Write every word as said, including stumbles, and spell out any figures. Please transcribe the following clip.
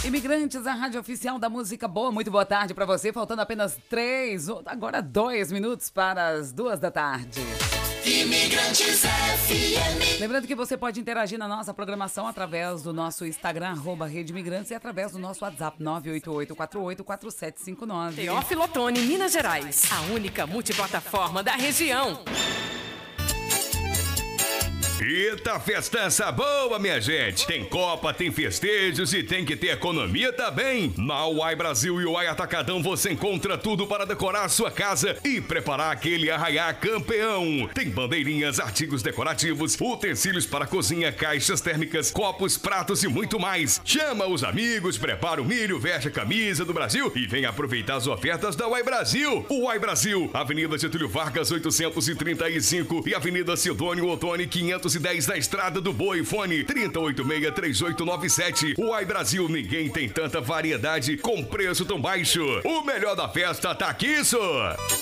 Imigrantes, a rádio oficial da música boa. Muito boa tarde pra você. Faltando apenas três, agora dois minutos para as duas da tarde. Imigrantes F M. Lembrando que você pode interagir na nossa programação através do nosso Instagram, arroba Rede Imigrantes, e através do nosso WhatsApp nove oito oito quatro oito quatro sete cinco nove. Teófilo Otoni, Minas Gerais, a única multiplataforma da região. Eita, festança boa, minha gente! Tem Copa, tem festejos e tem que ter economia também. Na Uai Brasil e Uai Atacadão você encontra tudo para decorar sua casa e preparar aquele arraiá campeão. Tem bandeirinhas, artigos decorativos, utensílios para cozinha, caixas térmicas, copos, pratos e muito mais. Chama os amigos, prepara o milho, veste a camisa do Brasil e vem aproveitar as ofertas da Uai Brasil. Uai Brasil, Avenida Getúlio Vargas oitocentos e trinta e cinco e Avenida Sidônio Otoni quinhentos e dez na Estrada do Boi. Fone trinta e oito seis, três oito nove sete. Uai Brasil, ninguém tem tanta variedade com preço tão baixo. O melhor da festa tá aqui, isso!